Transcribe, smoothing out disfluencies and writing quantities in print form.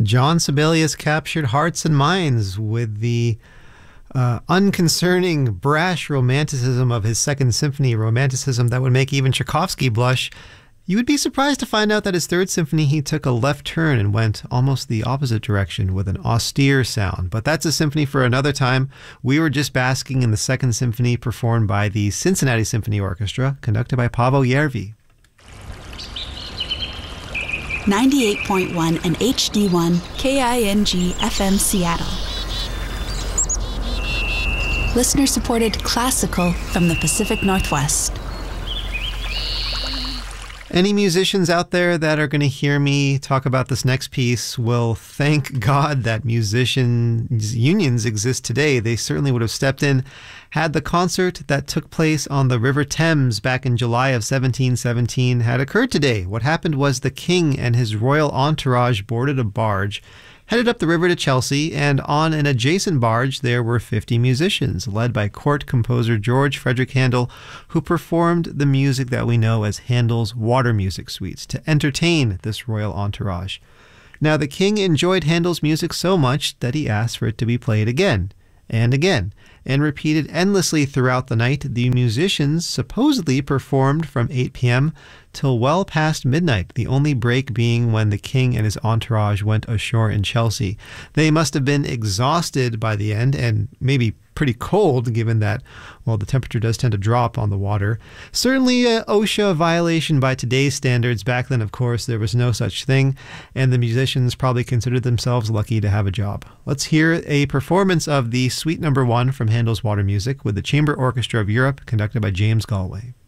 John Sibelius captured hearts and minds with the unconcerning, brash romanticism of his Second Symphony, romanticism that would make even Tchaikovsky blush. You would be surprised to find out that his Third Symphony, he took a left turn and went almost the opposite direction with an austere sound. But that's a symphony for another time. We were just basking in the Second Symphony performed by the Cincinnati Symphony Orchestra, conducted by Paavo Järvi. 98.1 and HD1 KING FM Seattle. Listener-supported classical from the Pacific Northwest. Any musicians out there that are going to hear me talk about this next piece will thank God that musicians' unions exist today. They certainly would have stepped in had the concert that took place on the River Thames back in July of 1717 had occurred today. What happened was the king and his royal entourage boarded a barge, headed up the river to Chelsea, and on an adjacent barge there were 50 musicians, led by court composer George Frederick Handel, who performed the music that we know as Handel's Water Music Suites to entertain this royal entourage. Now, the king enjoyed Handel's music so much that he asked for it to be played again and again, and repeated endlessly throughout the night. The musicians supposedly performed from 8 p.m. till well past midnight, the only break being when the king and his entourage went ashore in Chelsea. They must have been exhausted by the end, and maybe pretty cold, given that, well, the temperature does tend to drop on the water. Certainly an OSHA violation by today's standards. Back then, of course, there was no such thing, and the musicians probably considered themselves lucky to have a job. Let's hear a performance of the Suite No. 1 from Handel's Water Music with the Chamber Orchestra of Europe, conducted by James Galway.